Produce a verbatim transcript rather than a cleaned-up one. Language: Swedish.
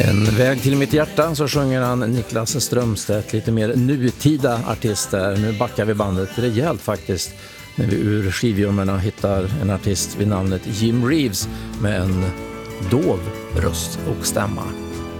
En väg till mitt hjärta, så sjunger han Niklas Strömstedt, lite mer nutida artister. Nu backar vi bandet rejält faktiskt när vi ur skivjummerna hittar en artist vid namnet Jim Reeves med en dov röst och stämma.